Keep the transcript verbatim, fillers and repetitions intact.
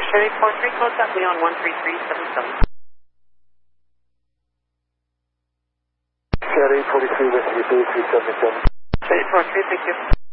Cherry four three, close up Leon one three three seven seven. Cherry forty-three, Whiskey two three seven seven. Cherry four three, thank you.